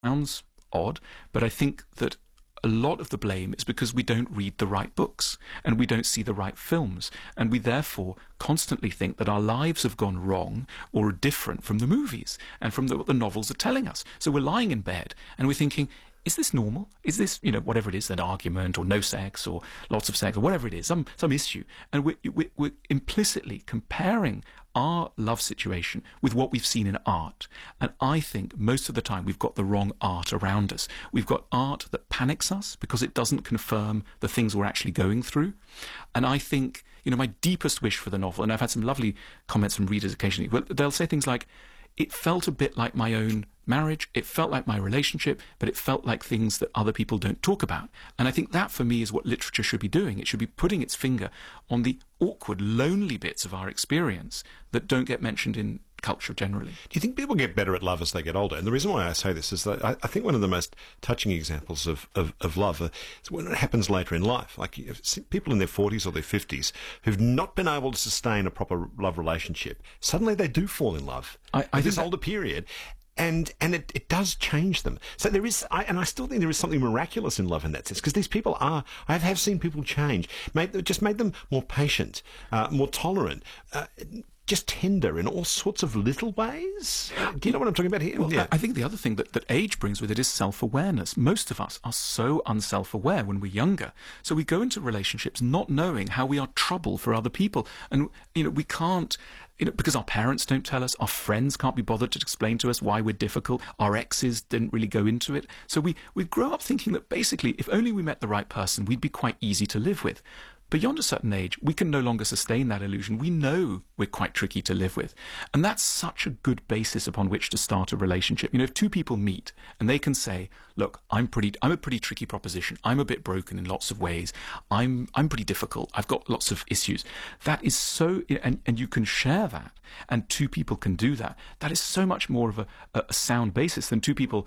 sounds odd, but I think that a lot of the blame is because we don't read the right books and we don't see the right films, and we therefore constantly think that our lives have gone wrong or are different from the movies and from what the novels are telling us. So we're lying in bed and we're thinking, is this normal? Is this, whatever it is, an argument or no sex or lots of sex or whatever it is, some issue? And we're implicitly comparing our love situation with what we've seen in art. And I think most of the time we've got the wrong art around us. We've got art that panics us because it doesn't confirm the things we're actually going through. And I think, my deepest wish for the novel, and I've had some lovely comments from readers occasionally, well, they'll say things like, it felt a bit like my own marriage, it felt like my relationship, but it felt like things that other people don't talk about. And I think that, for me, is what literature should be doing. It should be putting its finger on the awkward, lonely bits of our experience that don't get mentioned in culture generally. Do you think people get better at love as they get older? And the reason why I say this is that I think one of the most touching examples of love is when it happens later in life. Like people in their 40s or their 50s who've not been able to sustain a proper love relationship, suddenly they do fall in love at this older period. And it does change them. So there is, I still think there is something miraculous in love in that sense, because these people I have seen people change, made them more patient, more tolerant, just tender in all sorts of little ways. Do you know what I'm talking about here? Well, yeah. I think the other thing that age brings with it is self-awareness. Most of us are so unself-aware when we're younger. So we go into relationships not knowing how we are trouble for other people. And, we can't, because our parents don't tell us, our friends can't be bothered to explain to us why we're difficult, our exes didn't really go into it. So we grow up thinking that basically, if only we met the right person, we'd be quite easy to live with. Beyond a certain age, we can no longer sustain that illusion. We know we're quite tricky to live with. And that's such a good basis upon which to start a relationship. If two people meet and they can say, look, I'm a pretty tricky proposition. I'm a bit broken in lots of ways. I'm pretty difficult. I've got lots of issues. That is so, and you can share that, and two people can do that. That is so much more of a sound basis than two people,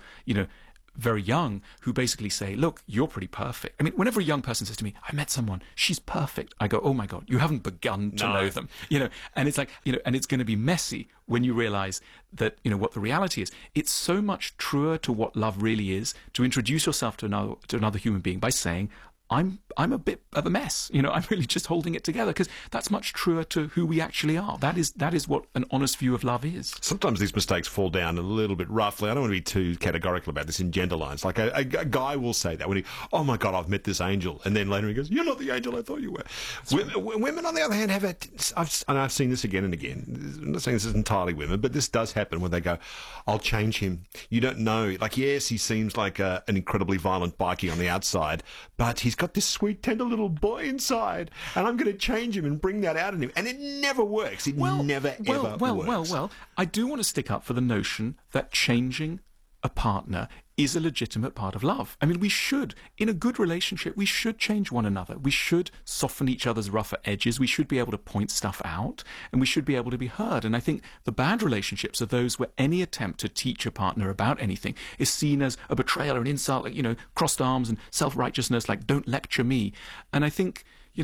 very young, who basically say, look, you're pretty perfect. I mean, whenever a young person says to me, I met someone, she's perfect, I go, oh my God, you haven't begun to know them. And it's like, and it's going to be messy when you realize that, what the reality is. It's so much truer to what love really is to introduce yourself to another human being by saying, I'm a bit of a mess. I'm really just holding it together, because that's much truer to who we actually are. That is what an honest view of love is. Sometimes these mistakes fall down a little bit roughly. I don't want to be too categorical about this in gender lines. Like a guy will say that when oh my God, I've met this angel. And then later he goes, you're not the angel I thought you were. Women, on the other hand, I've seen this again and again. I'm not saying this is entirely women, but this does happen when they go, I'll change him. You don't know. Like, yes, he seems like an incredibly violent bikie on the outside, but he's got this sweet, tender little boy inside, and I'm going to change him and bring that out in him. And it never works. It never, ever works. Well, I do want to stick up for the notion that changing a partner is a legitimate part of love. I mean, we should, in a good relationship, we should change one another. We should soften each other's rougher edges. We should be able to point stuff out, and we should be able to be heard. And I think the bad relationships are those where any attempt to teach a partner about anything is seen as a betrayal or an insult, like, crossed arms and self-righteousness, like, don't lecture me. And I think,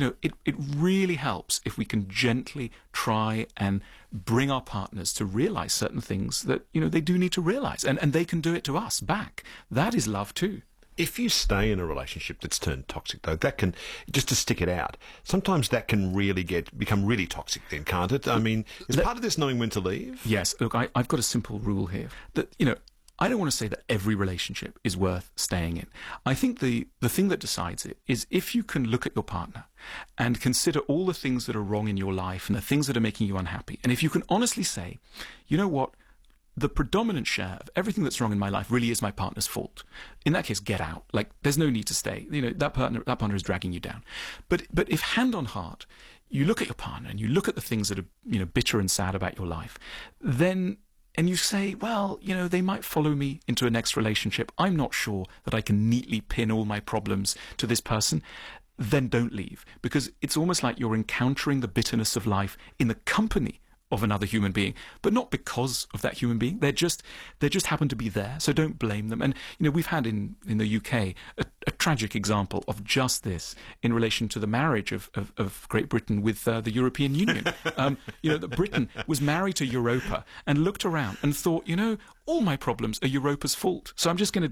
it really helps if we can gently try and bring our partners to realize certain things that, they do need to realize, and they can do it to us back. That is love too. If you stay in a relationship that's turned toxic, though, that can, just to stick it out, sometimes that can really become really toxic then, can't it? I mean, is part of this knowing when to leave? Yes. Look, I've got a simple rule here that, I don't want to say that every relationship is worth staying in. I think the thing that decides it is if you can look at your partner and consider all the things that are wrong in your life and the things that are making you unhappy. And if you can honestly say, you know what, the predominant share of everything that's wrong in my life really is my partner's fault. In that case, get out. Like, there's no need to stay. That partner is dragging you down. But if hand on heart, you look at your partner and you look at the things that are, bitter and sad about your life, and you say, well, they might follow me into a next relationship. I'm not sure that I can neatly pin all my problems to this person. Then don't leave, because it's almost like you're encountering the bitterness of life in the company of another human being, but not because of that human being. They just happen to be there, so don't blame them. And we've had in the UK a tragic example of just this in relation to the marriage of Great Britain with the European Union. That Britain was married to Europa and looked around and thought, all my problems are Europa's fault, so I'm just going to